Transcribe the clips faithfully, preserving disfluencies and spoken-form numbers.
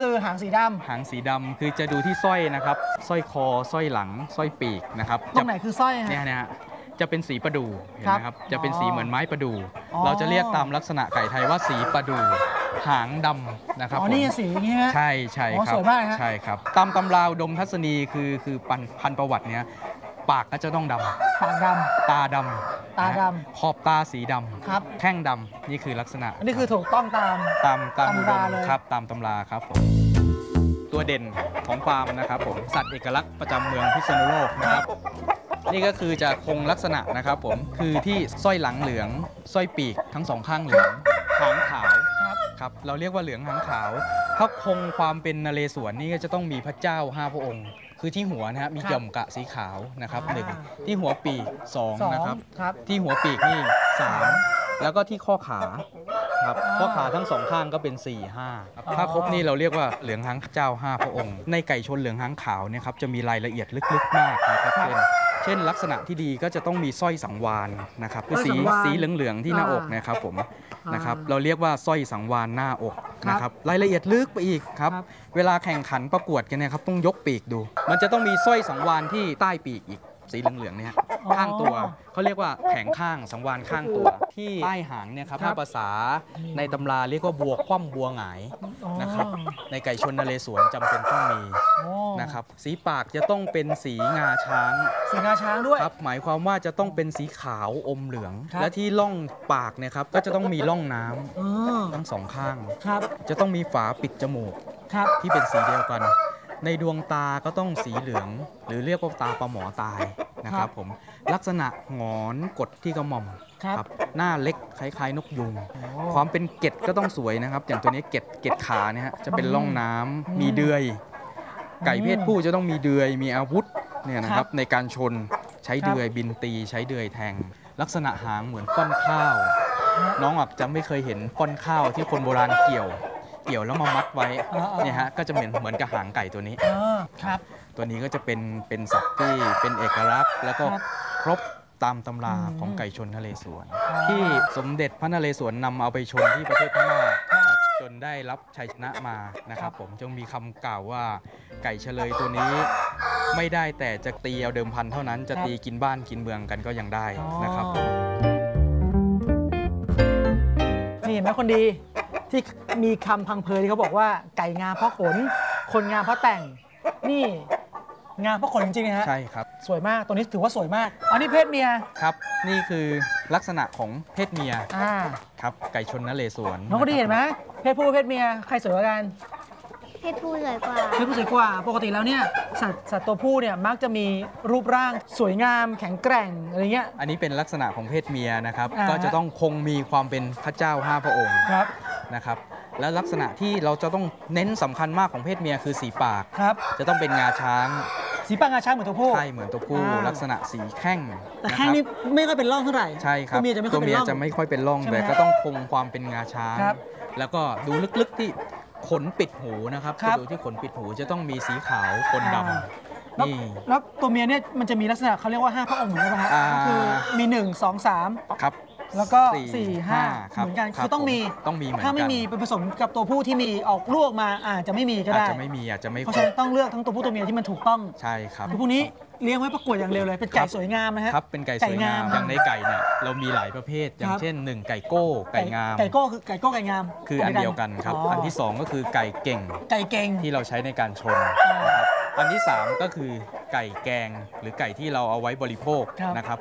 คือหางสีดำหางสีดำคือจะดูที่สร้อยนะครับสร้อยคอสร้อยหลังสร้อยปีกนะครับตรงไหนคือสร้อยฮะเนี่ยนะฮะจะเป็นสีประดู่เห็นไหมครับจะเป็นสีเหมือนไม้ประดู่เราจะเรียกตามลักษณะไก่ไทยว่าสีประดู่หางดำนะครับอ๋อนี่สีอย่างนี้ฮะใช่ใช่ครับสวยมากฮะใช่ครับตามตำราดมทัศนีคือคือพันพันประวัติเนี้ยปากก็จะต้องดำปากดำตาดำตาดำขอบตาสีดำครับแข้งดำนี่คือลักษณะอันนี้คือถูกต้องตามตามตามตำราเลยครับตามตำราครับผมตัวเด่นของฟาร์มนะครับผมสัตว์เอกลักษณ์ประจำเมืองพิษณุโลกนะครับนี่ก็คือจะคงลักษณะนะครับผมคือที่สร้อยหลังเหลืองสร้อยปีกทั้งสองข้างเหลืองหางขาวครับเราเรียกว่าเหลืองหางขาวถ้าคงความเป็นนเรศวรนี่ก็จะต้องมีพระเจ้าห้าพระองค์คือที่หัวนะฮะมีหย่อมกะสีขาวนะครับหนึ่งที่หัวปีกสองนะครับที่หัวปีกนี่สามแล้วก็ที่ข้อขาครับข้อขาทั้งสองข้างก็เป็นสี่ ห้าถ้าครบนี่เราเรียกว่าเหลืองหางเจ้าห้าพระองค์ในไก่ชนเหลืองหางขาวเนี่ยครับจะมีรายละเอียดลึกๆมากนะครับเช่นเช่นลักษณะที่ดีก็จะต้องมีสร้อยสังวาลนะครับคือสีสีเหลืองๆที่หน้าอกนะครับผมนะครับเราเรียกว่าสร้อยสังวาลหน้าอกนะครับรายละเอียดลึกไปอีกครับเวลาแข่งขันประกวดกันเนี่ยครับต้องยกปีกดูมันจะต้องมีสร้อยสังวาลที่ใต้ปีกอีกสีเหลืองๆเนี่ยข้างตัวเขาเรียกว่าแผงข้างสังวาลข้างตัวที่ใต้หางเนี่ยครับถ้าภาษาในตำราเรียกว่าบัวคว่ำบัวหงายนะครับในไก่ชนนเรศวรจำเป็นต้องมีนะครับสีปากจะต้องเป็นสีงาช้างสีงาช้างด้วยครับหมายความว่าจะต้องเป็นสีขาวอมเหลืองและที่ร่องปากเนี่ยครับก็จะต้องมีร่องน้ำทั้งสองข้างจะต้องมีฝาปิดจมูกที่เป็นสีเดียวกันในดวงตาก็ต้องสีเหลืองหรือเรียกว่าตาปลาหมอตายนะครับผมลักษณะหงอนกดที่กระหม่อมครับหน้าเล็กคล้ายๆนกยุงความเป็นเกล็ดก็ต้องสวยนะครับอย่างตัวนี้เกล็ดเกล็ดขาเนี่ยฮะจะเป็นร่องน้ำมีเดือยไก่เพศผู้จะต้องมีเดือยมีอาวุธเนี่ยนะครับในการชนใช้เดือยบินตีใช้เดือยแทงลักษณะหางเหมือนป้อนข้าวน้องอาจจะไม่เคยเห็นป้อนข้าวที่คนโบราณเกี่ยวเกี่ยวแล้วมามัดไว้เนี่ยฮะก็จะเหมือนเหมือนกับหางไก่ตัวนี้ครับตัวนี้ก็จะเป็นเป็นสัตว์ที่เป็นเอกลักษณ์แล้วก็ครบตามตำราของไก่ชนนเรศวรที่สมเด็จพระนเรศวรนำเอาไปชนที่ประเทศพม่าจนได้รับชัยชนะมานะครับผมจึงมีคำกล่าวว่าไก่เฉลยตัวนี้ไม่ได้แต่จะตีเอาเดิมพันเท่านั้นจะตีกินบ้านกินเมืองกันก็ยังได้นะครับนี่เห็นไหมคนดีที่มีคำพังเพยที่เขาบอกว่าไก่งามเพราะขนคนงามเพราะแต่งนี่งามเพราะขนจริงๆนะฮะใช่ครับสวยมากตัวนี้ถือว่าสวยมากอันนี้เพศเมียครับนี่คือลักษณะของเพศเมียอ่าครับไก่ชนนเรศวรน้องคนดีเห็นไหมเพศผู้เพศเมียใครสวยกว่ากันเพศผู้สวยกว่าเพศผู้สวยกว่าปกติแล้วเนี่ยสัตว์สัตว์ตัวผู้เนี่ยมักจะมีรูปร่างสวยงามแข็งแกร่งอะไรเงี้ยอันนี้เป็นลักษณะของเพศเมียนะครับก็จะต้องคงมีความเป็นพระเจ้าห้าพระองค์นะครับและลักษณะที่เราจะต้องเน้นสำคัญมากของเพศเมียคือสีปากจะต้องเป็นงาช้างสีปากงาช้างเหมือนตัวผู้ใช่เหมือนตัวผู้ลักษณะสีแข้งแต่แข้งนี่ไม่ค่อยเป็นร่องเท่าไหร่ใช่ครับตัวเมียจะไม่ค่อยเป็นร่องแต่ก็ต้องคงความเป็นงาช้างแล้วก็ดูลึกๆที่ขนปิดหูนะครับจะดูที่ขนปิดหูจะต้องมีสีขาวปนดำนี่แล้วตัวเมียเนี่ยมันจะมีลักษณะเขาเรียกว่าห้าพระองค์เหมือนกันไหมครับก็คือมีหนึ่ง สอง สามครับแล้วก็สี่ ห้าเหมือนกันคือต้องมีต้องมีเหมือนกันถ้าไม่มีเป็นผสมกับตัวผู้ที่มีออกลูกมาอาจจะไม่มีก็ได้อาจจะไม่มีอาจจะไม่เพราะฉะนั้นต้องเลือกทั้งตัวผู้ตัวเมียที่มันถูกต้องใช่ครับพวกนี้เลี้ยงไว้ประกวดอย่างเร็วเลยเป็นไก่สวยงามนะฮะครับเป็นไก่สวยงามอย่างในไก่เนี่ยเรามีหลายประเภทอย่างเช่นหนึ่งไก่โก้ไก่งามไก่โก้คือไก่โก้ไก่งามคืออันเดียวกันครับอันที่สองก็คือไก่เก่งไก่เก่งที่เราใช้ในการชนอันที่สามก็คือไก่แกงหรือไก่ที่เราเอาไว้บริโภคนะครับ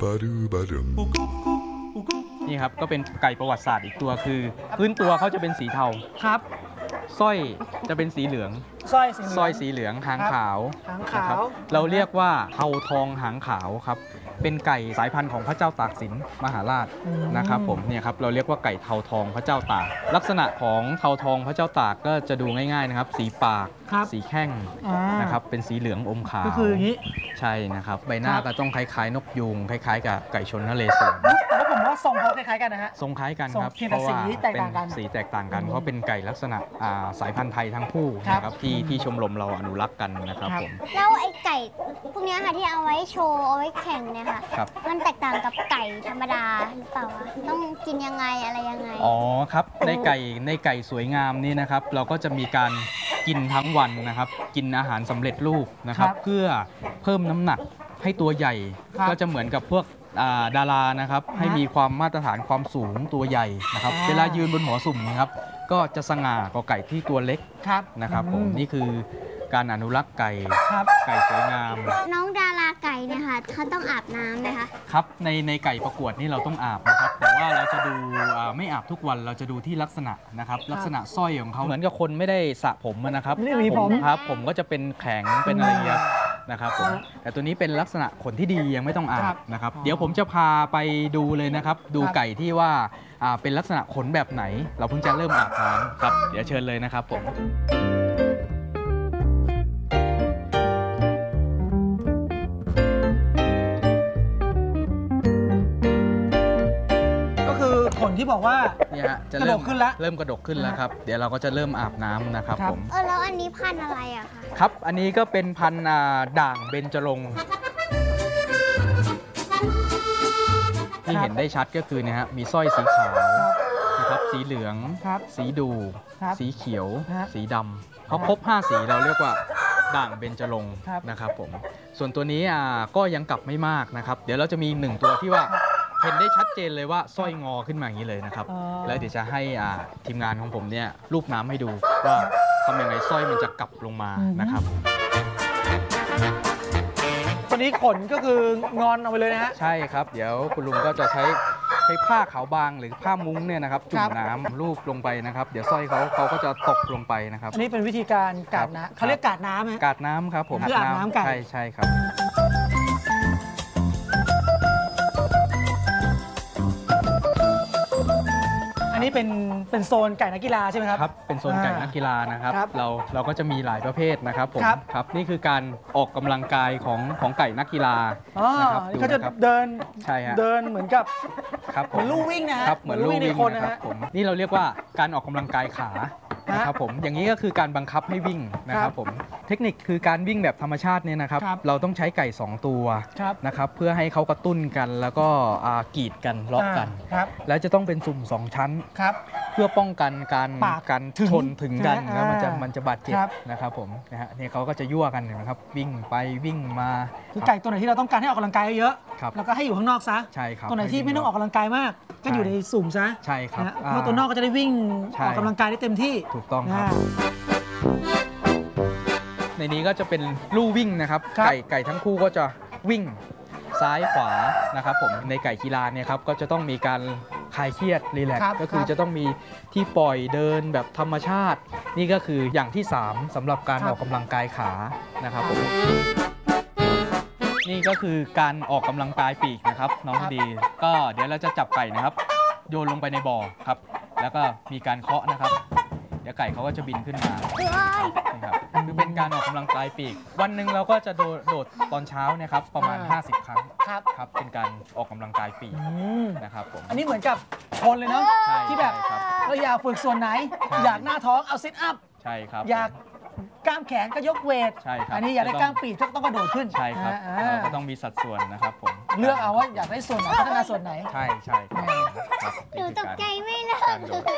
นี่ครับก็เป็นไก่ประวัติศาสตร์อีกตัวคือพื้นตัวเขาจะเป็นสีเทาครับสร้อยจะเป็นสีเหลืองสร้อยสีสร้อยสีเหลืองหางขาวหางขาวเราเรียกว่าเทาทองหางขาวครับเป็นไก่สายพันธุ์ของพระเจ้าตากสินมหาราชนะครับผมเนี่ยครับเราเรียกว่าไก่เทาทองพระเจ้าตากลักษณะของเทาทองพระเจ้าตากก็จะดูง่ายๆนะครับสีปากสีแข้งนะครับเป็นสีเหลืองอมขาวก็คืออย่างนี้ใช่นะครับใบหน้าก็ต้องคล้ายๆนกยูงคล้ายๆกับไก่ชนนเรศวรแล้วผมว่าทรงเขาคล้ายๆกันนะฮะทรงคล้ายกันครับเพราะว่าสีแตกต่างกันสีแตกต่างกันเพราะเป็นไก่ลักษณะสายพันธุ์ไทยทั้งคู่นะครับที่ที่ชมรมเราอนุรักษ์กันนะครับผมแล้วไอ้ไก่พวกนี้ค่ะที่เอาไว้โชว์เอาไว้แข่งเนี่ยค่ะมันแตกต่างกับไก่ธรรมดาหรือเปล่าต้องกินยังไงอะไรยังไงอ๋อครับในไก่ในไก่สวยงามนี่นะครับเราก็จะมีการกินทั้งวันนะครับกินอาหารสำเร็จรูปนะครับครับเพื่อเพิ่มน้ำหนักให้ตัวใหญ่ครับก็จะเหมือนกับพวกอ่าดารานะครับให้มีความมาตรฐานความสูงตัวใหญ่นะครับอ่าเวลายืนบนหัวสุ่มนะครับก็จะสง่ากว่าไก่ที่ตัวเล็กครับนะครับผมอืนี่คือการอนุรักษ์ไก่ครับไก่สวยงามน้องดาราไก่เนี่ยค่ะเขาต้องอาบน้ำไหมคะครับในในไก่ประกวดนี่เราต้องอาบนะครับแต่ว่าเราจะดูอ่าไม่อาบทุกวันเราจะดูที่ลักษณะนะครับลักษณะสร้อยของเขาเหมือนกับคนไม่ได้สระผมอะนะครับไม่ได้หวีผมครับผมก็จะเป็นแข็งเป็นอะไรอย่างเงี้ยนะครับผมแต่ตัวนี้เป็นลักษณะขนที่ดียังไม่ต้องอาครับ บนะครับอ๋อเดี๋ยวผมจะพาไปดูเลยนะครับ ดูครับไก่ที่ว่าอ่าเป็นลักษณะขนแบบไหน เราเพิ่งจะเริ่มอาบน้ำครับเดี๋ยวเชิญเลยนะครับผมก็คือขนที่บอกว่าเนี่ยฮะจะกระเริ่ดมกขึ้นละเริ่มกระดกขึ้นแล้วครับเดี๋ยวเราก็จะเริ่มอาบน้ำนะครับครับผมเออแล้วอันนี้พันธุ์อะไรอะคะครับอันนี้ก็เป็นพันธุ์อ่าด่างเบญจรงค์ที่เห็นได้ชัดก็คือเนี่ยฮะมีสร้อยสีขาวครับนะครับสีเหลืองครับสีดูครับสีเขียวฮะสีดำเขาครบห้าสีเราเรียกว่าด่างเบญจรงค์ครับนะครับผมส่วนตัวนี้อ่าก็ยังกลับไม่มากนะครับ เดี๋ยวเราจะมีหนึ่งตัวที่ว่าเห็นได้ชัดเจนเลยว่าสร้อยงอขึ้นมาอย่างนี้เลยนะครับอ๋อแล้วเดี๋ยวจะให้อ่าทีมงานของผมเนี่ยรูปน้ำให้ดูว่าทำยังไงสร้อยมันจะกลับลงมานะครับตัวนี้ขนก็คืองอนเอาไปเลยนะฮะใช่ครับ เดี๋ยวคุณลุงก็จะใช้ใช้ผ้าขาวบางหรือผ้ามุ้งเนี่ยนะครับจุ่ครัมบน้ำลูบลงไปนะครับ เดี๋ยวสร้อยเขาเขาก็จะตกลงไปนะครับอันนี้เป็นวิธีการกาดครับน้ำเขาเรียกกาดน้ำไหมกาดน้ำครับผมเพื่ออาบน้ำไก่ใช่ใช่ครับอันนี้เป็นเป็นโซนไก่นักกีฬาใช่ไหมครับครับเป็นโซนไก่นักกีฬานะครับครับเราเราก็จะมีหลายประเภทนะครับผมครับครับนี่คือการออกกำลังกายของของไก่นักกีฬาอ๋อนะครับนี่ดูเขาจะนะครับเดินใช่ฮะเดินเหมือนกับครับเหมือนลู่วิ่งนะฮะครับเหมือนลู่ในวิ่งคนนะนะครัฮะบผมนี่เราเรียกว่าการออกกำลังกายขาฮะนะครับผมอย่างนี้ก็คือการบังคับให้วิ่งนะคครัรับบ ผมเทคนิคคือการวิ่งแบบธรรมชาติเนี่ยนะครับครับเราต้องใช้ไก่สองตัวครับนะครับเพื่อให้เขากระตุ้นกันแล้วก็อ่ากรีดกันล็อกกันาครับแล้วจะต้องเป็นสุ่มสองชั้นครับเพื่อป้องกันการปากการถึงชนถึงกันใช่ไหมแล้วมันจะอ่ามัมันจะบาดเจ็บครับนะครับผมนะฮะเนี่ยเขาก็จะยั่วกันเห็นะครับวิ่งไปวิ่งมาคือไก่ตัวไหนที่เราต้องการให้ออกกำลังกายเยอะครับแล้วก็ให้อยู่ข้างนอกซะใช่ครับตัวไหนที่ไม่ต้องออกกำลังกายมาก ก็อยู่ในสุ่มซะใช่ครับนะฮะอ่าเพราะตัวนอกก็จะได้วิ่งใช่ออกกำลังกายได้เต็มที่ถูกต้องครับอ่าในนี้ก็จะเป็นลู่วิ่งนะครับครับไก่ไก่ทั้งคู่ก็จะวิ่งซ้ายขวานะครับผมในไก่กีฬาเนี่ยครับก็จะต้องมีการคลายเครียดรีแลกครับซ์ก็คือครับจะต้องมีที่ปล่อยเดินแบบธรรมชาติ นี่ก็คืออย่างที่สามสำหรับการครับออกกำลังกายขานะครับผมนี่ก็คือการออกกำลังกายปีกนะครับน้องครับดี ก็เดี๋ยวเราจะจับไก่นะครับ โยนลงไปในบ่อครับ แล้วก็มีการเคาะนะครับ เดี๋ยวไก่เขาก็จะบินขึ้นมาเอ้ยนี่ครับคือเป็นการออกกำลังกายปีก วันหนึ่งเราก็จะโดดโดดตอนเช้าเนะครับประมาณอ่าห้าสิบ ครั้งครับครับเป็นการออกกำลังกายปีกอืมนะครับผมอันนี้เหมือนกับคนเลยเนาะใช่ที่แบบใช่ครับเราอยากฝึกส่วนไหนใช่อยากหน้าท้องเอาซิทอัพใช่ครับอยากกล้ามแขนก็ยกเวทใช่ครับอันนี้อยากได้กล้ามปีกก็ต้องกระโดดขึ้นใช่ครับอ่าเราก็ต้องมีสัดส่วนนะครับผมเลือกเอาว่าอยากได้ส่วนไหนพัฒนาส่วนไหนใช่ใช่ครับครับหนูนี่ตคือก การใจไม่เลิการกโดด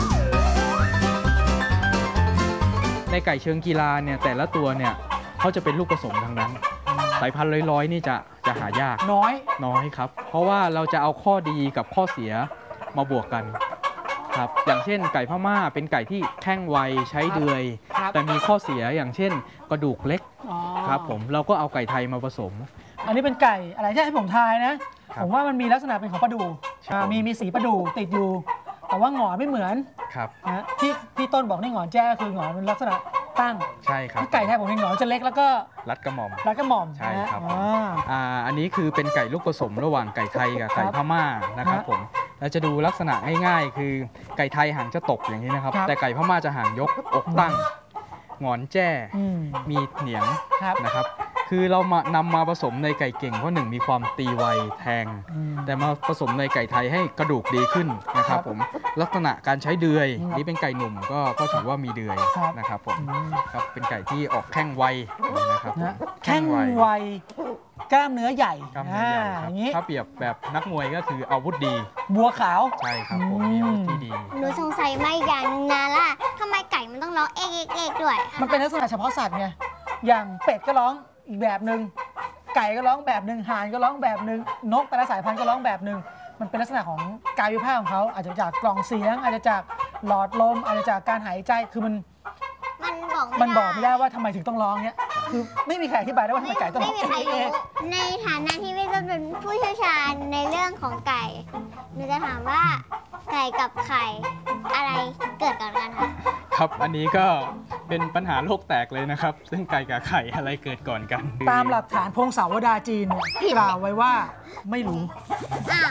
ในไก่เชิงกีฬาเนี่ยแต่ละตัวเนี่ยเขาจะเป็นลูกผสมทั้งนั้น สายพันธุ์ร้อยๆนี่จะจะหายากน้อยน้อยครับ เพราะว่าเราจะเอาข้อดีกับข้อเสียมาบวกกันครับอย่างเช่น ไก่พม่าเป็นไก่ที่แข้งไวใช้เดือยครับแต่มีข้อเสียอย่างเช่น กระดูกเล็กอ๋อครับผมเราก็เอาไก่ไทยมาผสมอันนี้เป็นไก่อะไรที่ให้ผมทายนะครับผมว่ามันมีลักษณะเป็นของปลาดูใช่อ่ามีมีสีปลาดูติดอยู่ แต่ว่าหงอนไม่เหมือนครับนะที่ที่ต้นบอกนี่หงอนแจ้ก็คือหงอนเป็นลักษณะตั้งใช่ครับถ้าไก่ไทยผมเป็นหงอนจะเล็กแล้วก็รัดกระหม่อมรัดกระหม่อมใช่ครับนะผมอ่าอ่าอันนี้คือเป็นไก่ลูกผสมระหว่างไก่ไทยกับไก่ครับพม่านะครับฮะผมเราจะดูลักษณะง่ายๆ คือไก่ไทยหางจะตกอย่างนี้นะครับครับแต่ไก่พม่าจะหางยกอกตั้งหงอนแจ้อืมมีเหนียงครับนะครับ คือเรามานำมาผสมในไก่เก่งเพราะหนึ่งมีความตีไวแทงอืมแต่มาผสมในไก่ไทยให้กระดูกดีขึ้นนะครัครับบผมลักษณะการใช้เดือยอืมนี่เป็นไก่หนุ่มก็ก็ถือว่ามีเดือยครับนะครับผมอืมครับเป็นไก่ที่ออกแข้งไวนะครับผมนะแข้งไวกล้ามเนื้อใหญ่กล้ามเนื้อใหญ่ครับอย่างนี้ถ้าเปรียบแบบนักมวยก็คืออาวุธดีบัวขาวใช่ครับผมมีอาวุธที่ดีหนูสงสัยมาอย่างนึงนะล่ะทำไมไก่มันต้องร้องเอกเอกเอกด้วยมันเป็นลักษณะเฉพาะสัตว์ไงอย่างเป็ดก็ร้องอีกแบบหนึ่งไก่ก็ร้องแบบหนึ่งห่านก็ร้องแบบหนึ่งนกแต่ละสายพันธุ์ก็ร้องแบบหนึ่งมันเป็นลักษณะของกายวิภาคของเขาอาจจะจากกล่องเสียง อาจจะจากหลอดลมอาจจะจากการหายใจคือมันมันบอกมันบอกไม่ได้ว่าทำไมถึงต้องร้องเนี้ยคือไม่มีใครอธิบายได้ว่าทำไมไก่ต้องร้ไม่องมีใครเอรู้กในฐานะที่พี่ต้นเป็นผู้เชี่ยวชาญในเรื่องของไก่หนูจะถามว่าไก่กับไข่อะไรเกิดก่อนกันคะครับอันนี้ก็เป็นปัญหาโลกแตกเลยนะครับ ซึ่งไก่กับไข่อะไรเกิดก่อนกันตามหลักฐานพงศาวดารจีนเนี่ยกล่าวไว้ว่าไม่รู้อ้าว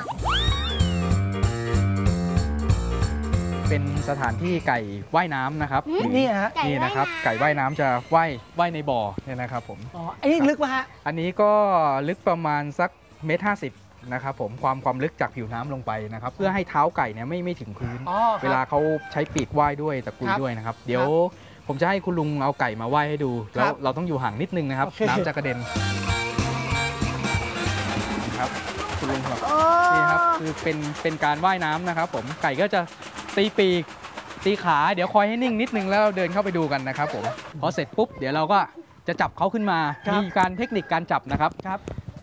เป็นสถานที่ไก่ว่ายน้ำนะครับนี่ฮะไก่นี่ว่ายนะครับำไก่ว่ายน้ำจะว่ายว่ายในบ่อเนี่ยนะครับผมอ๋อไอ้นี่ลึกปะฮะอันนี้ก็ลึกประมาณสักเมตรห้าสิบนะครับผมความความลึกจากผิวน้ำลงไปนะครับ เพื่อให้เท้าไก่เนี่ยไม่ไม่ถึงพื้นอ๋อครับเวลาเขาใช้ปีกว่ายด้วยตะกุยครับด้วยนะครับ เดี๋ยวผมจะให้คุณลุงเอาไก่มาว่ายให้ดูคแล้รัวบเราต้องอยู่ห่างนิดนึงนะครับโอเคน้ำจะกระเด็นครับคุณลุงครับโอ้นี่ครับคือเป็นเป็นการว่ายน้ำนะครับ ผมไก่ก็จะตีปีกตีขาเดี๋ยวคอยให้นิ่งนิดนึงแล้วเดินเข้าไปดูกันนะครับผมพอเสร็จปุ๊บเดี๋ยวเราก็จะจับเขาขึ้นมาครับมีการเทคนิคการจับนะครับครับ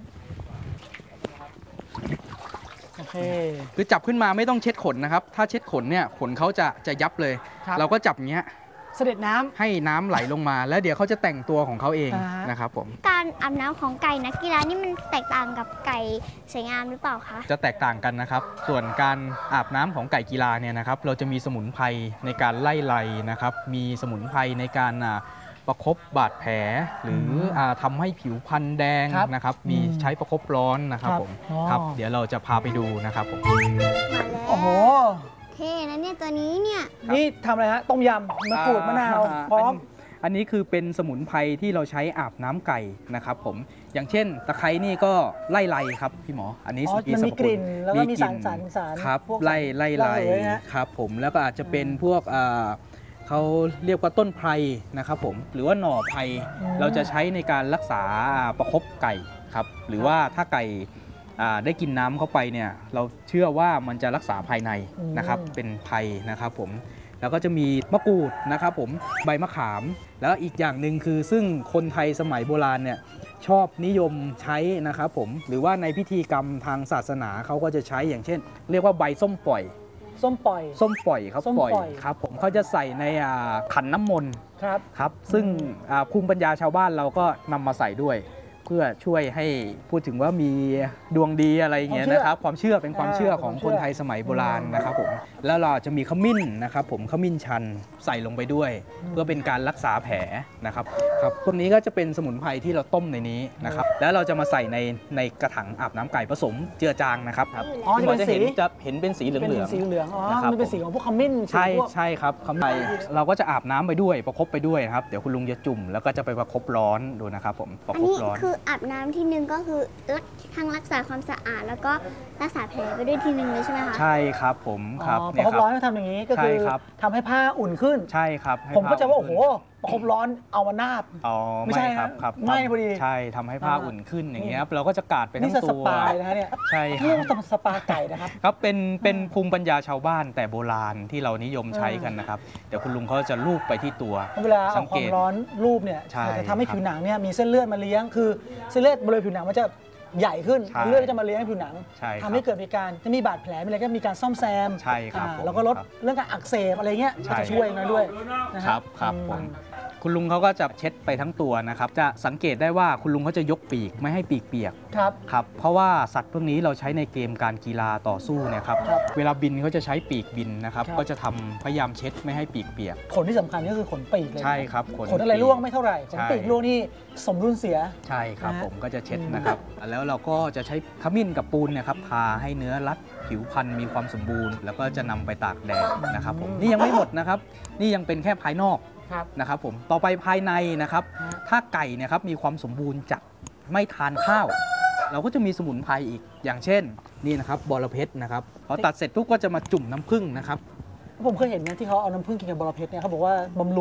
โอเคคือจับขึ้นมาไม่ต้องเช็ดขนนะครับ ถ้าเช็ดขนเนี่ยขนเขาจะจะยับเลยครับเราก็จับอย่างเงี้ยเสด็จน้ำให้น้ำไหลลงมา แล้วเดี๋ยวเขาจะแต่งตัวของเขาเองอ่าฮะนะครับผมการอาบน้ำของไก่นักกีฬานี่มันแตกต่างกับไก่สวยงามหรือเปล่าคะจะแตกต่างกันนะครับ ส่วนการอาบน้ำของไก่กีฬาเนี่ยนะครับ เราจะมีสมุนไพรในการไล่ไลนะครับ มีสมุนไพรในการอ่าประคบบาดแผล หรืออ่าทำให้ผิวพรรณแดงครับนะครับ มีอืมใช้ประคบร้อนนะครับครับผมอ๋อครับ เดี๋ยวเราจะพาไปดูนะครับผมมาแล้วโอ้โหเท่นะเนี่ยตัวนี้เนี่ยนี่ทำอะไรฮะ ต้มยำมะกรูดมะนาว พร้อมอันนี้คือเป็นสมุนไพรที่เราใช้อาบน้ำไก่นะครับผม อย่างเช่นตะไคร้นี่ก็ไล่ไลครับพี่หมอ อันนี้อ๋อมีมันสรมีรพกลิ่นแล้วก็มีลิ่สารสารสารครับพวกไล่ไล่ไลระเหยนะครับผม แล้วก็อาจจะเป็นพวกอ่าเขาเรียกว่าต้นไพรนะครับผม หรือว่าหน่อไพรอืมเราจะใช้ในการรักษาประคบไก่ครับ หรือว่าถ้าไก่อ่าได้กินน้ำเข้าไปเนี่ย เราเชื่อว่ามันจะรักษาภายในนะครับ เป็นไพรนะครับผม แล้วก็จะมีมะกรูดนะครับผมใบมะขาม แล้วอีกอย่างหนึ่งคือซึ่งคนไทยสมัยโบราณเนี่ยชอบนิยมใช้นะครับผมหรือว่าในพิธีกรรมทางศาสนาเขาก็จะใช้อย่างเช่น เรียกว่าใบส้มปล่อยส้มปล่อยส้มปล่อยครับส้มปล่อยปล่อยครับผมเขาจะใส่ในอ่าขันน้ำมนต์ครับครับซึ่งอ่าภูมิปัญญาชาวบ้านเราก็นำมาใส่ด้วย เพื่อช่วยให้พูดถึงว่ามีดวงดีอะไรอย่างเงี้ยนะครับ ความเชื่อเป็นความเชื่อของคนไทยสมัยโบราณนะครับผมแล้วเราจะมีขมิ้นนะครับผมขมิ้นชันใส่ลงไปด้วย เพื่อเป็นการรักษาแผลนะครับครับพวกนี้ก็จะเป็นสมุนไพรที่เราต้มในนี้นะครับแล้วเราจะมาใส่ในในกระถางอาบน้ำไก่ผสมเจือจางนะครับอ๋อจะเป็นสีที่หมอจะเห็นจะเห็นเป็นสีเหลืเป็นองสีเหลืองอ๋อนะครับมันเป็นสีของพวกขมิ้นสีใช่พวกใช่ครับขมิ้นเราก็จะอาบน้ำไปด้วยประคบไปด้วยนะครับเดี๋ยวคุณลุงจะจุ่มแล้วก็จะไปประคบร้อนดูนะครับผมประอันคบนี้ร้อนคืออาบน้ำทีนึงก็คือรักทั้งรักษาความสะอาด แล้วก็รักษาแผลไปด้วยทีนึงเลยใช่ไหมคะใช่ครับผมครับอ๋อปเนี่ระยคบคร้อรันบก็ทำอย่างนี้ก็คือใช่ครับทำให้ผ้าอุ่นขึ้นใช่ครับให้ผมก็จะผ้ว่าโอ้โหนประคบร้อนเอามานาบอ๋อไม่ใช่ครับนะครับไม่พอดีใช่ทำให้ผ้าอ่าอุ่นขึ้นอย่างเงี้ยครับเราก็จะกาดไปทั้นี่งสตัวปายนะฮะเนี่ยใช่คเรียกรับว่าสปาไก่นะครับครับเป็นเป็นภูมิปัญญาชาวบ้านแต่โบราณที่เรานิยมใช้กันนะครับเดี๋ยวคุณลุงเขาจะลูบไปที่ตัวเวลาสัเอางควาเกมตร้อนรูปเนี่ยใช่จะทำให้ครับผิวหนังเนี่ยมีเส้นเลือดมาเลี้ยง คือเส้นเลือดบริเวณผิวหนังมันจะใหญ่ขึ้นใช่เลือดก็จะมาเลี้ยงให้ผิวหนังใช่ครับทำให้เกิดมีการจะมีบาดแผลมีอะไรก็มีการซ่อมแซมใช่ครับอ่าผมแล้วก็ลดครับเรื่องการอักเสบอะไรเงี้ยใช่ก็จะช่วยนะด้วยนะฮะครับครับอืผมคุณลุงเขาก็จะเช็ดไปทั้งตัวนะครับจะสังเกตได้ว่าคุณลุงเขาจะยกปีกไม่ให้ปีกเปียกครับครับเพราะว่าสัตว์พวกนี้เราใช้ในเกมการกีฬาต่อสู้เนี่ยครับครับเวลาบินเขาจะใช้ปีกบินนะครับครับก็จะทำพยายามเช็ดไม่ให้ปีกเปียกขนที่สำคัญก็คือขนปีกเลยใช่ครับขนอะไรร่วงไม่เท่าไหร่ขนใช่ปีกร่วงนี่สมดุลเสียใช่ครับนะฮะผมก็จะเช็ดอืมนะครับ แล้วเราก็จะใช้ขมิ้นกับปูนเนยครับทาให้เนื้อรัดผิวพรรณมีความสมบูรณ์ แล้วก็จะนำไปตากแดดนะครับผมนี่ยังไม่หมดนะครับ นี่ยังเป็นแค่ภายนอกครับนะครับผมต่อไปภายในนะครับฮะถ้าไก่เนะครับมีความสมบูรณ์จัดไม่ทานข้าว เราก็จะมีสมุนไพรอีกอย่างเช่นนี่นะครับบอระเพ็ดนะครับพอตัดเสร็จปุ๊บก็จะมาจุ่มน้ำผึ้งนะครับผมเคยเห็นนะที่เขาเอาน้ำผึ้งกินกับบอระเพ็ดเนี่ยเขาบอกว่าบำรุงนะ ใช่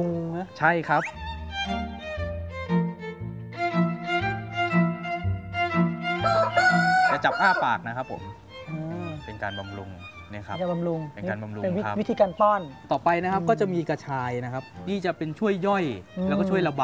ใช่ครับจะจับอ้าปากนะครับผมอืมเป็นการบำรุงนะครับจะบำรุงเป็นการบำรุงเป็นวิครับวิธีการป้อนต่อไปนะครับอืมก็จะมีกระชายนะครับ นี่จะเป็นช่วยย่อยอืมแล้วก็ช่วยระบาย